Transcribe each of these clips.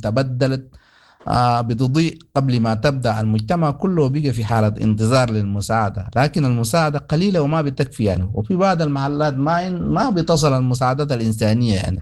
تبدلت بتضيء قبل ما تبدأ. المجتمع كله بقى في حالة انتظار للمساعدة، لكن المساعدة قليلة وما بتكفي يعني. وفي بعض المحلات ما بتصل المساعدات الإنسانية يعني.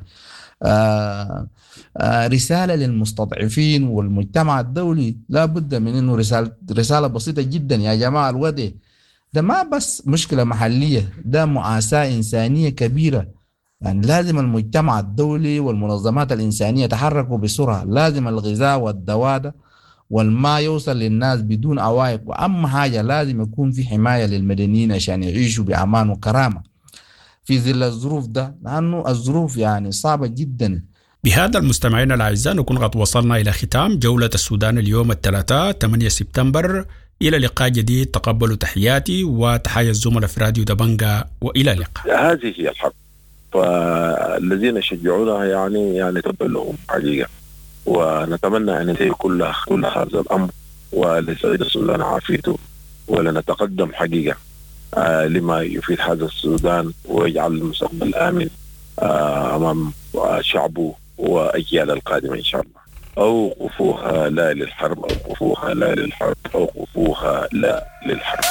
رسالة للمستضعفين والمجتمع الدولي، لا بد من انه رسالة بسيطة جدا: يا جماعة الوضع ده ما بس مشكلة محلية، ده مؤاساة إنسانية كبيرة. يعني لازم المجتمع الدولي والمنظمات الإنسانية يتحركوا بسرعة. لازم الغذاء والدواء ده والماء يوصل للناس بدون عوائق، وأهم حاجة لازم يكون في حماية للمدنيين عشان يعيشوا بأمان وكرامة في ظل الظروف ده، لأنه الظروف يعني صعبة جدا. بهذا المستمعين الأعزاء نكون قد وصلنا إلى ختام جولة السودان اليوم الثلاثاء 8 سبتمبر. إلى لقاء جديد، تقبلوا تحياتي وتحية الزملاء في راديو دبنجة، وإلى اللقاء. هذه هي الحرب، فالذين يشجعونها يعني تبلغهم حقيقة، ونتمنى أن ينتهي كل هذا الأمر ولسعيد السودان عافيته، ولنتقدم حقيقة لما يفيد هذا السودان ويجعل المستقبل آمن أمام شعبه وأجيال القادمة إن شاء الله. أوقفوها لا للحرب، أوقفوها لا للحرب، أوقفوها لا للحرب.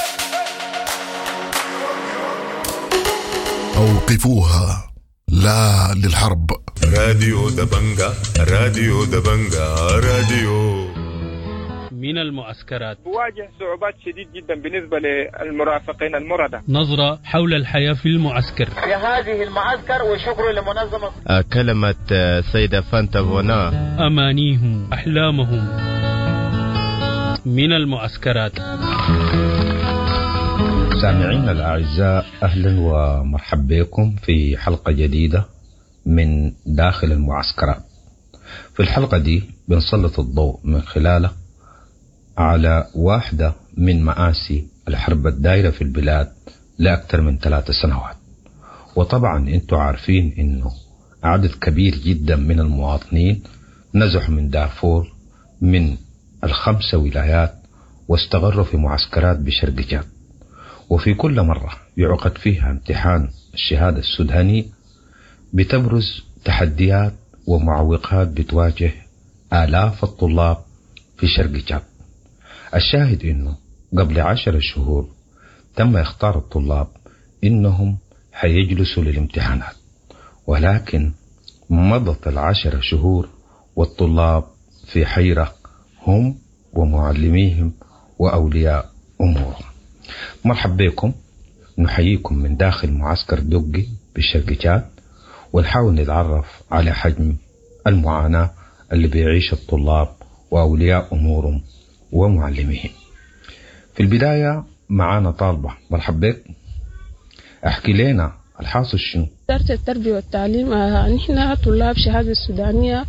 أوقفوها لا للحرب. راديو دبنجة، راديو دبنجة، راديو. من المعسكرات تواجه صعوبات شديد جدا بالنسبة للمرافقين المردة. نظرة حول الحياة في المعسكر. في هذه المعسكر، وشكر لمنظمة كلمة سيدة فانتا بونا. أمانيهم، أحلامهم. من المعسكرات. سامعينا الأعزاء، أهلا ومرحبا بكم في حلقة جديدة من داخل المعسكرات. في الحلقة دي بنسلط الضوء من خلاله على واحدة من مآسي الحرب الدائرة في البلاد لأكثر من 3 سنوات. وطبعا انتوا عارفين انه عدد كبير جدا من المواطنين نزحوا من دارفور من 5 ولايات واستقروا في معسكرات بشرق جاد. وفي كل مرة يعقد فيها امتحان الشهادة السوداني بتبرز تحديات ومعوقات بتواجه آلاف الطلاب في شرق جاد. الشاهد انه قبل 10 شهور تم اختار الطلاب انهم حيجلسوا للامتحانات، ولكن مضت 10 شهور والطلاب في حيرة، هم ومعلميهم وأولياء أمورهم. مرحبا بكم، نحييكم من داخل معسكر دقي بالشرق جاد، ونحاول نتعرف على حجم المعاناة اللي بيعيش الطلاب وأولياء أمورهم ومعلميهم. في البداية معانا طالبة. مرحبا بك، احكي لنا الحاصل شنو؟ وزارة التربية والتعليم نحن طلاب شهادة السودانية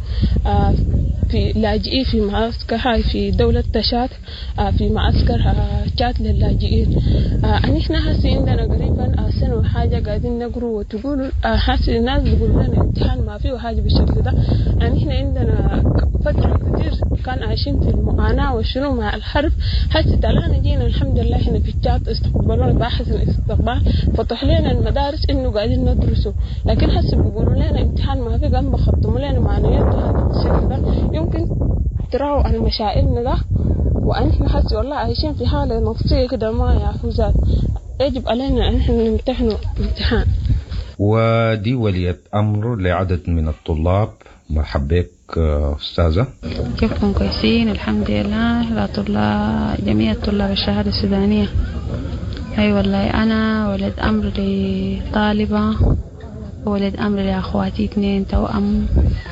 في لاجئين في معسكر هاي في دولة تشاد، في معسكر تشاد للاجئين. نحن هسي عندنا قريبا سنة وحاجة قاعدين نقروا، وتقول هسي الناس بيقولوا لنا امتحان ما فيه وحاجة بالشكل ده. نحن عندنا فترة كتير كان عايشين في المعاناة وشنو مع الحرب. هسي تعالى جينا الحمد لله هنا في تشاد، استقبلونا بأحسن استقبال، فتح لنا المدارس انه قاعدين ندرسوا. لكن هسه بيقولوا لنا امتحان ما في، قام بخطموا لنا معنويات هذا الشيء ده. يمكن تراوا عن مشاعرنا ده، وأنحن هسه والله عايشين في حالة نفسية كده ما يعرفوا ذات. يجب علينا أن احنا نمتحنوا امتحان. ودي ولية أمر لعدد من الطلاب. مرحبا بك أستاذة. كيفكم؟ كويسين الحمد لله. جميع طلاب الشهادة السودانية. أي والله أنا ولد أمر لطالبة، ولد أمر لأخواتي 2 توأم.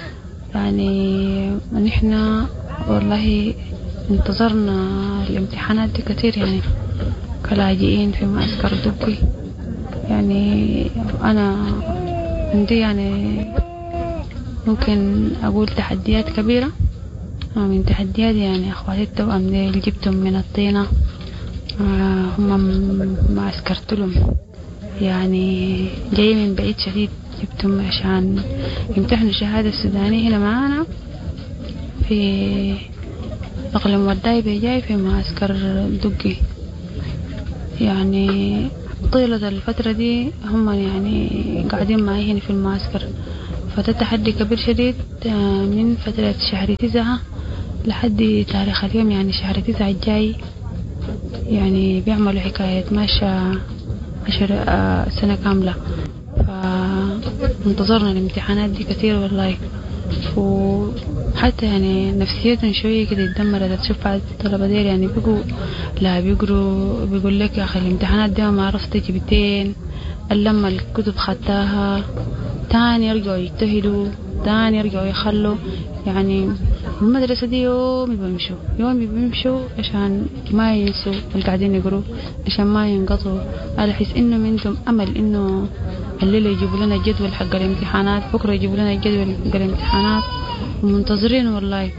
يعني نحن والله انتظرنا الامتحانات دي كتير، يعني كلاجئين في معسكر دقي. يعني أنا عندي يعني ممكن أقول تحديات كبيرة. من تحديات يعني أخواتي التوأم اللي جبتهم من الطينة، هم ما أسكرت لهم، يعني جاي من بعيد شديد، جبتهم عشان يمتحنوا الشهادة السودانية هنا معانا في أقليم وداي جاي في معسكر دقي. يعني طيلة الفترة دي هم يعني قاعدين معي هنا في المعسكر، فده تحدي كبير شديد من فترة شهر 9 لحد تاريخ اليوم، يعني شهر 9 الجاي يعني بيعملوا حكاية ماشى 10 سنة كاملة. فانتظرنا الامتحانات دي كثير والله، وحتى يعني نفسيتهم شوية كده اتدمرت. تشوف بعض الطلبة دير يعني بيقوا لا بيقروا بيقول لك يا أخي الامتحانات دي ما عرفت جبتين، لما الكتب خدتها تاني يرجعوا يجتهدوا، تاني يرجعوا يخلوا. يعني المدرسة دي يوم بيمشوا عشان ما ينسوا اللي قاعدين يقروا، عشان ما ينقطعوا. على حس إنه منهم أمل إنه الليلة يجيبوا لنا الجدول حق الامتحانات، بكرة يجيبوا لنا الجدول حق الامتحانات، ومنتظرين والله.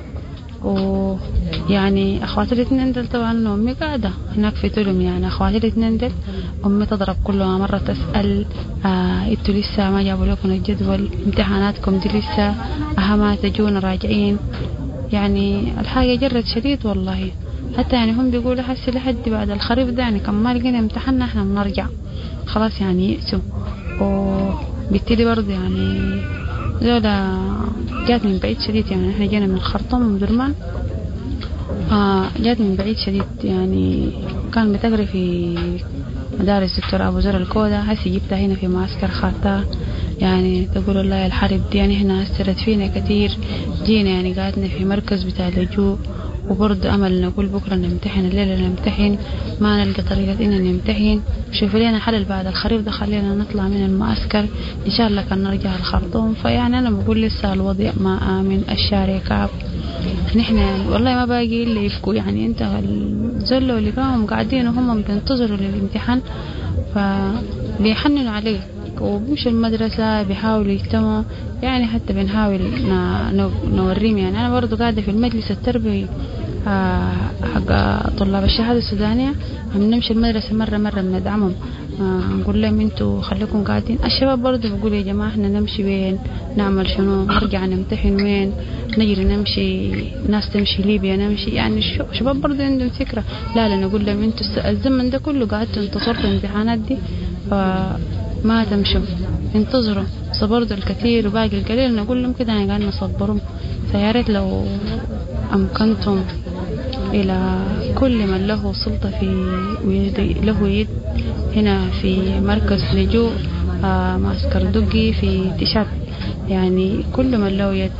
ويعني أخواتي الاثنين دل طبعا أمي قاعدة هناك في تلم، يعني أخواتي الاثنين دل أمي تضرب كلها مرة تسأل إنتوا لسه ما جابوا لكم الجدول، امتحاناتكم دي لسه أهما تجون راجعين. يعني الحاجة جرت شديد والله. حتى يعني هم بيقولوا حسي لحد بعد الخريف ده يعني كم ما لقينا امتحاننا احنا بنرجع خلاص، يعني يأسوا. وبالتالي برضه يعني زولا جات من بعيد شديد، يعني احنا جينا من الخرطوم من درمان، جات من بعيد شديد. يعني كان بتقري في مدارس دكتور أبو زر الكودة، هسي جبتها هنا في معسكر خارطة. يعني تقول الله الحرب دي يعني هنا أثرت فينا كتير. جينا يعني قعدنا في مركز بتاع اللجوء، وبرضه أمل نقول بكرة نمتحن، الليلة نمتحن، ما نلقى طريقة إننا نمتحن. شوف لنا حل بعد الخريف ده، خلينا نطلع من المعسكر إن شاء الله كان نرجع الخرطوم. فيعني أنا بقول لسه الوضع ما آمن، الشارع كعب. نحن والله ما باقي إلا يفكوا، يعني أنت الزلة اللي كانوا قاعدين وهم بينتظروا للامتحان فبيحننوا عليه، وبمشي المدرسة بيحاولوا يجتمعوا. يعني حتى بنحاول نوريهم. يعني أنا برضو قاعدة في المجلس التربوي حق طلاب الشهادة السودانية، نمشي المدرسة مرة بندعمهم، نقول لهم انتوا خليكم قاعدين. الشباب برضو بيقولوا يا جماعة احنا نمشي وين، نعمل شنو، نرجع نمتحن وين، نجري نمشي، ناس تمشي ليبيا نمشي. يعني الشباب برضو عندهم فكرة. لا نقول لهم انتوا الزمن ده كله قاعدتوا انتصرتوا الامتحانات دي فما تمشوا، انتظروا. صبروا الكثير وباقي القليل نقول لهم كده، يعني قاعدين نصبرهم. فيا ريت لو أمكنتم إلى كل من له سلطة له يد هنا في مركز لجوء معسكر دقي في تشات، يعني كل من له يد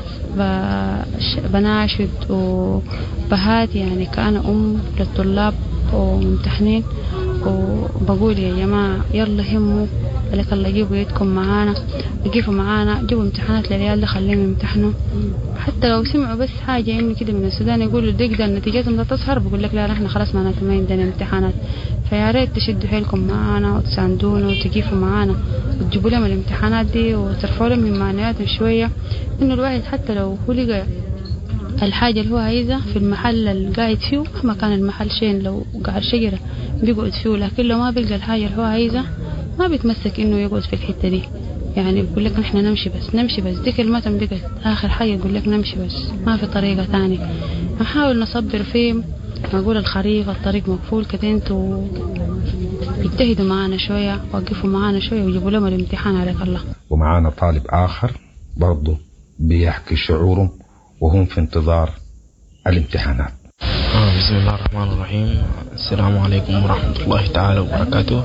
بناشد وبهات، يعني كأنا للطلاب وممتحنين، وبقول يا جماعة يلا هموا لك الله، جيبوا يدكم معانا، وقفوا معانا، جيبوا امتحانات للعيال ده خليهم يمتحنوا. حتى لو سمعوا بس حاجة يمكن كده من السودان يقولوا دقيقة نتيجتهم لا تظهر، بقول لك لا نحن خلاص ما عندنا امتحانات. فيا ريت تشدوا حيلكم معانا وتساندونا وتقفوا معانا وتجيبوا لهم الامتحانات دي وترفعوا لهم من معنوياتهم شوية. إنه الواحد حتى لو هو لقى الحاجة اللي هو عايزها في المحل اللي قاعد فيه، مهما كان المحل شين، لو قاعد شجرة بيقعد فيه، لكن لو ما بيلقى الحاجة اللي هو عايزها ما بيتمسك إنه يقعد في الحتة دي. يعني بيقول لك نحن نمشي بس دي كلمتهم بقت آخر حاجة، يقول لك نمشي بس ما في طريقة تانية. نحاول نصبر فيه، نقول الخريف الطريق مقفول كده، انتوا يجتهدوا معانا شوية، وقفوا معانا شوية ويجيبوا لهم الامتحان عليك الله. ومعانا طالب آخر برضو بيحكي شعورهم وهم في انتظار الامتحانات. بسم الله الرحمن الرحيم. السلام عليكم ورحمة الله تعالى وبركاته.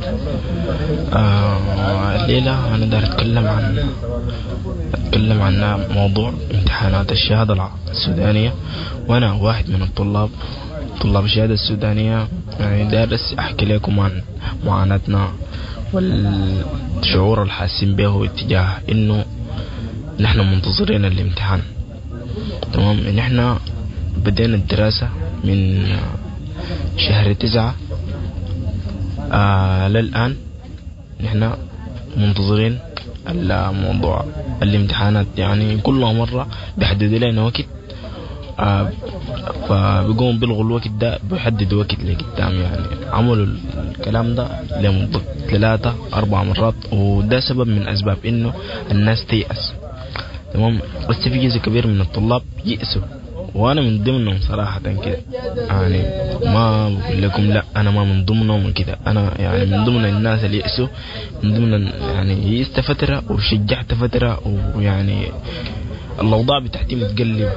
الليلة أنا داير أتكلم عن موضوع امتحانات الشهادة السودانية، وأنا واحد من طلاب الشهادة السودانية. يعني دارس أحكي لكم عن معاناتنا والشعور الحاسين به اتجاه إنه نحن منتظرين الامتحان. تمام، نحن بدينا الدراسة من شهر 9 للآن نحن منتظرين الموضوع الامتحانات. يعني كل مرة بيحدد لنا وقت، فبيقوم بيلغوا الوقت ده، بيحددوا وقت لقدام. يعني عملوا الكلام ده لمدة 3-4 مرات، وده سبب من أسباب إنه الناس تيأس. تمام، بس في جزء كبير من الطلاب يأسوا وأنا من ضمنهم صراحة كده. يعني ما بقول لكم لا أنا ما من ضمنهم كده، أنا يعني من ضمن الناس اللي يأسوا، من ضمن يعني يأست فترة وشجعت فترة، ويعني الأوضاع بتاعتي متقلب.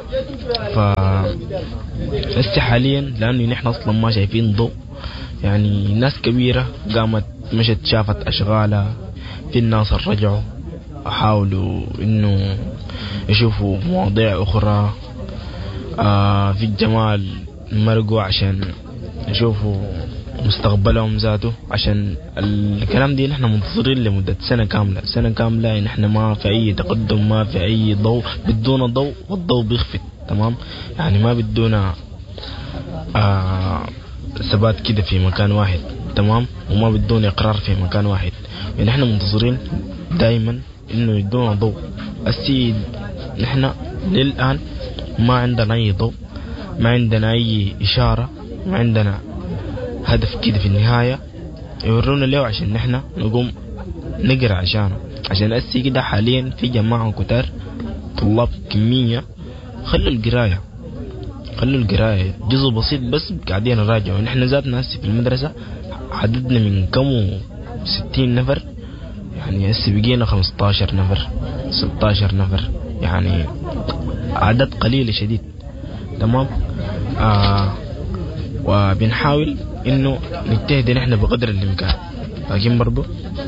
فهسه حاليا لأنه نحن أصلا ما شايفين ضوء، يعني ناس كبيرة قامت مشت شافت أشغالها، في الناس رجعوا حاولوا إنه يشوفوا مواضيع أخرى في الجمال، مرقوا عشان يشوفوا مستقبلهم ذاته. عشان الكلام دي نحن منتظرين لمدة سنة كاملة نحن ما في أي تقدم، ما في أي ضوء، بدون ضوء والضوء بيخفت. تمام، يعني ما بدونا ثبات كده في مكان واحد. تمام، وما بدونا إقرار في مكان واحد. يعني نحن منتظرين دائما إنه يدونا ضوء. السيد نحن للآن ما عندنا أي ضوء، ما عندنا أي إشارة، ما عندنا هدف كده في النهاية يورونا له عشان نحن نقوم نقرأ عشانه. عشان أسي كده حاليا في جماعة كتار طلاب كمية خلوا القراية جزء بسيط بس قاعدين نراجع. ونحن ذاتنا هسي في المدرسة عددنا من كم 60 نفر، يعني هسي بقينا 15 نفر 16 نفر، يعني عدد قليل شديد. تمام، وبنحاول انه نجتهد نحن بقدر الامكان، لكن برضو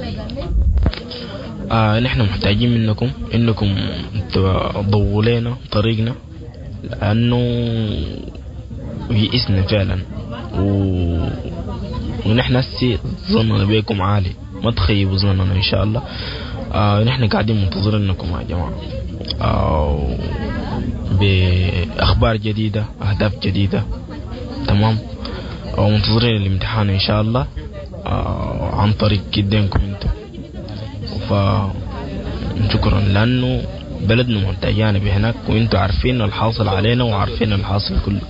نحن محتاجين منكم انكم تضووا لنا طريقنا، لانه يئسنا فعلا. ونحن هسي ظننا بيكم عالي، ما تخيبوا ظننا ان شاء الله. نحن قاعدين منتظرينكم يا جماعة بأخبار جديدة، أهداف جديدة. تمام، ومنتظرين الامتحان إن شاء الله عن طريق جدينكم انتم. فشكرا، لأنه بلدنا محتاجانا بهناك، وانتم عارفين الحاصل علينا وعارفين الحاصل كله.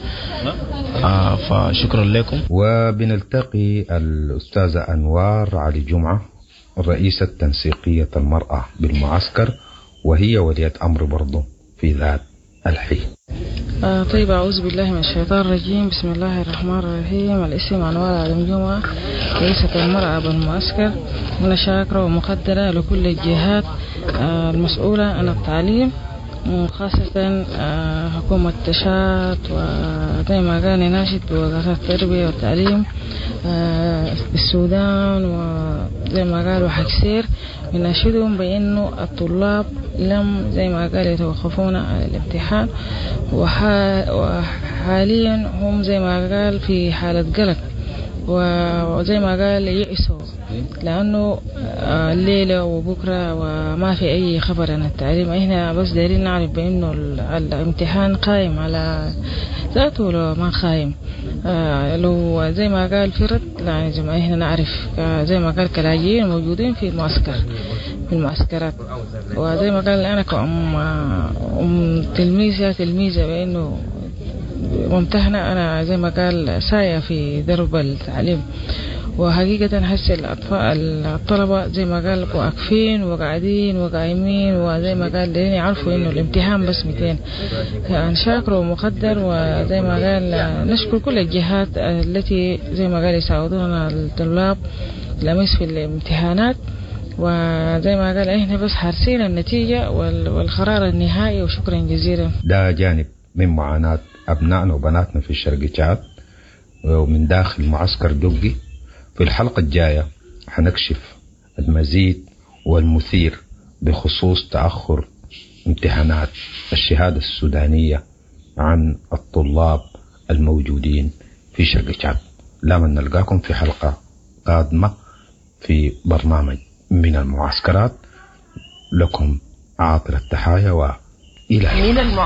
فشكرا لكم. وبنلتقي الأستاذة أنوار علي جمعة، رئيسة تنسيقية المرأة بالمعسكر، وهي ولية أمر برضو في ذات الحين. طيب، أعوذ بالله من الشيطان الرجيم، بسم الله الرحمن الرحيم. الاسم أنوار علي جمعة، رئيسة المرأة بالمعسكر. أنا شاكرة ومقدرة لكل الجهات المسؤولة عن التعليم، وخاصة حكومة تشاد، وزي ما قال ناشد بوزارة التربية والتعليم بالسودان، وزي ما قالوا حكسير بناشدهم بأنه الطلاب لم زي ما قال يتوقفون عن الامتحان، وحاليا هم زي ما قال في حالة قلق، وزي ما قال يئسوا لأنه الليلة وبكرة وما في أي خبر عن التعليم. إحنا بس دايرين نعرف بأنه الامتحان قائم على ذاته ولا ما قائم. لو زي ما قال فرد، يعني زي ما إحنا نعرف زي ما قال كلاجئين موجودين في المعسكر، في المعسكرات. وزي ما قال أنا كأم تلميذة بأنه ممتحنة، أنا زي ما قال ساية في درب التعليم. وحقيقة هسه الطلبة زي ما قال واقفين وقاعدين وقايمين، وزي ما قال لين يعرفوا إنه الامتحان بس 200. يعني شاكر ومقدر، وزي ما قال نشكر كل الجهات التي زي ما قال يساعدونا الطلاب لمس في الامتحانات. وزي ما قال إحنا بس حارسين النتيجة والقرار النهائي، وشكرا جزيلا. ده جانب من معاناة أبنائنا وبناتنا في الشرق تشاد ومن داخل معسكر دقي. في الحلقة الجاية حنكشف المزيد والمثير بخصوص تأخر امتحانات الشهادة السودانية عن الطلاب الموجودين في شرق تشاد. لمن نلقاكم في حلقة قادمة في برنامج من المعسكرات. لكم عاطر التحايا وإلى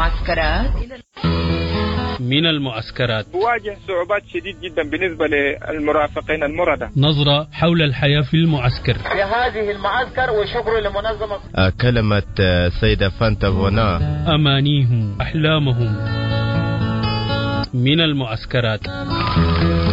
من المعسكرات. واجه صعوبات شديد جدا بالنسبة للمرافقين المردة. نظرة حول الحياة في المعسكر. في هذه المعسكر، وشكر لمنظمة كلمة سيدة فانتا فونا، أمانيهم أحلامهم. من المعسكرات.